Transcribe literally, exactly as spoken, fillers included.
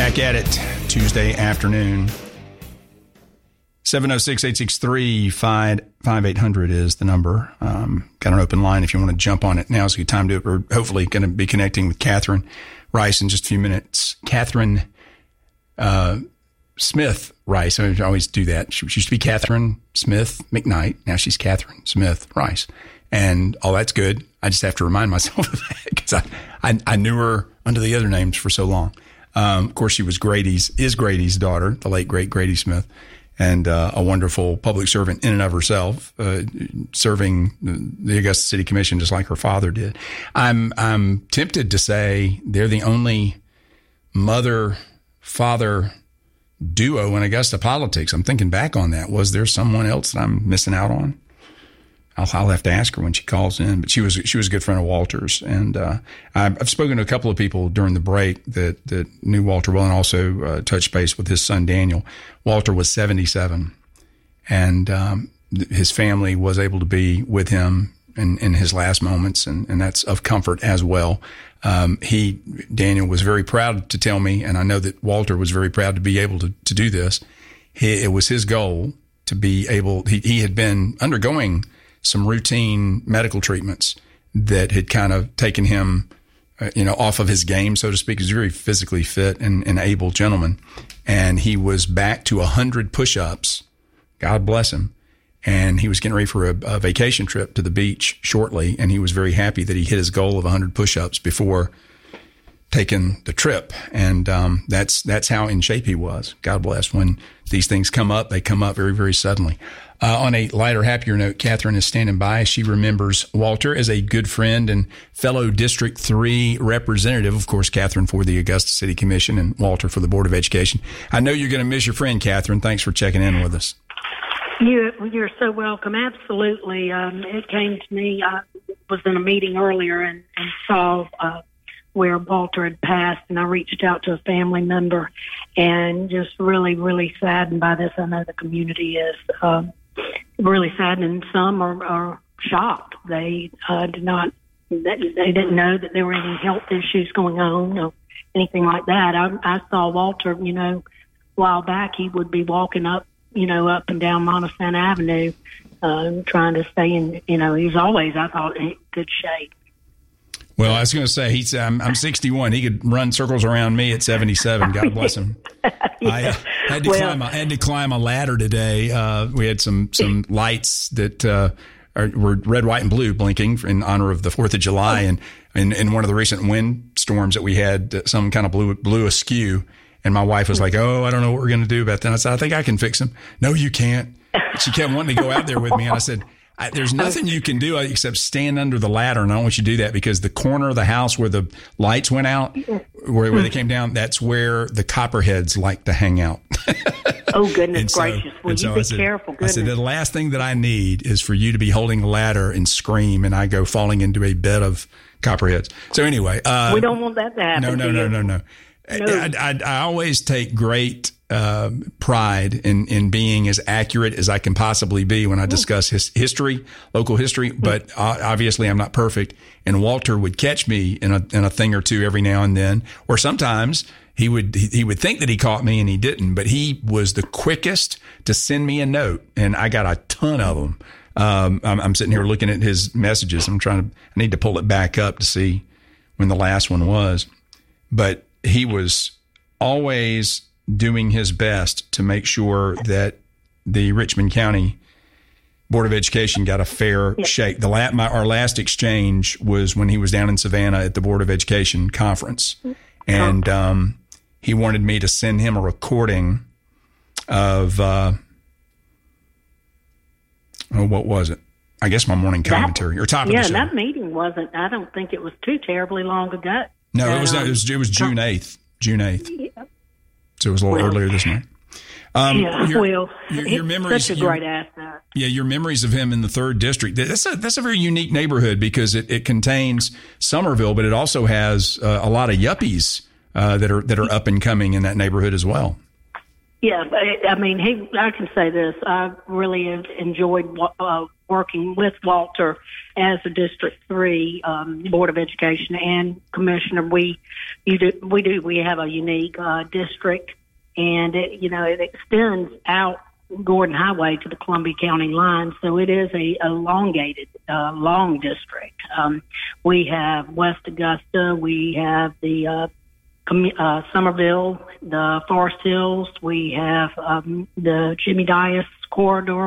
Back at it Tuesday afternoon. seven oh six, eight six three, five eight hundred is the number. Um, got an open line if you want to jump on it. Now's a good time to do it. We're hopefully going to be connecting with Catherine Rice in just a few minutes. Catherine uh, Smith Rice. I always do that. She, she used to be Catherine Smith McKnight. Now she's Catherine Smith Rice. And all that's good. I just have to remind myself of that because I, I, I knew her under the other names for so long. Um, of course, she was Grady's, is Grady's daughter, the late, great Grady Smith, and uh, a wonderful public servant in and of herself, uh, serving the Augusta City Commission just like her father did. I'm I'm tempted to say they're the only mother-father duo in Augusta politics. I'm thinking back on that. Was there someone else that I'm missing out on? I'll, I'll have to ask her when she calls in, but she was she was a good friend of Walter's, and uh, I've, I've spoken to a couple of people during the break that that knew Walter well, and also uh, touched base with his son Daniel. Walter was seventy-seven, and um, his family was able to be with him in, in his last moments, and, and that's of comfort as well. Um, he Daniel was very proud to tell me, and I know that Walter was very proud to be able to to do this. He, it was his goal to be able. He, he had been undergoing some routine medical treatments that had kind of taken him, uh, you know, off of his game, so to speak. He's a very physically fit and, and able gentleman. And he was back to one hundred push-ups. God bless him. And he was getting ready for a, a vacation trip to the beach shortly. And he was very happy that he hit his goal of one hundred push-ups before taking the trip. And um, that's that's how in shape he was. God bless. When these things come up, they come up very, very suddenly. Uh, on a lighter, happier note, Catherine is standing by. She remembers Walter as a good friend and fellow District three representative. Of course, Catherine for the Augusta City Commission and Walter for the Board of Education. I know you're going to miss your friend, Catherine. Thanks for checking in with us. You, you're so welcome. Absolutely. Um, it came to me. I was in a meeting earlier and, and saw uh, where Walter had passed, and I reached out to a family member and just really, really saddened by this. I know the community is um, really saddened, and some are, are shocked. They uh, did not, they didn't know that there were any health issues going on or anything like that. I, I saw Walter, you know, a while back, he would be walking up, you know, up and down Montesana Avenue, uh, trying to stay in, you know, he was always, I thought, in good shape. Well, I was going to say, he's, I'm, I'm sixty-one. He could run circles around me at seventy-seven. God bless him. yeah. I uh, had to well, climb. I had to climb a ladder today. Uh, we had some some lights that uh, are, were red, white, and blue blinking in honor of the Fourth of July, and in, in one of the recent wind storms that we had, some kind of blew blew askew. And my wife was like, "Oh, I don't know what we're going to do about that." I said, "I think I can fix them." No, you can't. She kept wanting to go out there with me, and I said, I, there's nothing you can do except stand under the ladder, and I don't want you to do that because the corner of the house where the lights went out, where, where they came down, that's where the copperheads like to hang out. Oh, goodness so, gracious. Well, you so be said, careful. Goodness. I said, the last thing that I need is for you to be holding a ladder and scream, and I go falling into a bed of copperheads. So anyway. Uh, we don't want that to happen. No, no, no, no, no, no. no. I, I, I always take great Uh, pride in, in being as accurate as I can possibly be when I discuss his history, local history, but uh, obviously I'm not perfect. And Walter would catch me in a, in a thing or two every now and then, or sometimes he would, he, he would think that he caught me and he didn't, but he was the quickest to send me a note, and I got a ton of them. Um, I'm, I'm sitting here looking at his messages. I'm trying to, I need to pull it back up to see when the last one was, but he was always doing his best to make sure that the Richmond County Board of Education got a fair yep. shake. The la- my, our last exchange was when he was down in Savannah at the Board of Education conference, and um, he wanted me to send him a recording of uh, oh, what was it? I guess my morning commentary that, or top yeah, of the show. Yeah, that meeting wasn't. I don't think it was too terribly long ago. No, and, it was. Um, it was. It was June eighth. June eighth. Yeah. So it was a little well, earlier this month. Um, yeah, your, well, your, your memories, such a great asset. Yeah, your memories of him in the third district. That's a that's a very unique neighborhood because it, it contains Somerville, but it also has uh, a lot of yuppies uh, that are that are up and coming in that neighborhood as well. Yeah, but I mean, he. I can say this: I really have enjoyed uh, working with Walter as a District Three um, Board of Education and Commissioner. We You do, we do. We have a unique uh, district, and it, you know, it extends out Gordon Highway to the Columbia County line, so it is a elongated, uh, long district. Um, we have West Augusta, we have the uh, uh, Somerville, the Forest Hills, we have um, the Jimmy Dias corridor.